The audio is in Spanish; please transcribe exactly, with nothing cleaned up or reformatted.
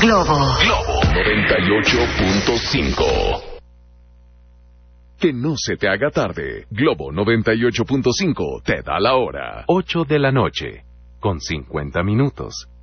Globo. Globo noventa y ocho punto cinco. Que no se te haga tarde. Globo noventa y ocho punto cinco te da la hora. ocho de la noche, con cincuenta minutos.